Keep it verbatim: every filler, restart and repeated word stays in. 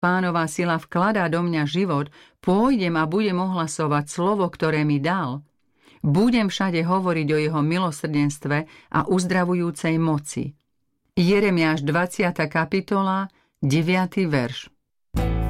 Pánova sila vkladá do mňa život, pôjdem a budem ohlasovať slovo, ktoré mi dal. Budem všade hovoriť o jeho milosrdenstve a uzdravujúcej moci. Jeremiáš dvadsiata kapitola, deviaty verš.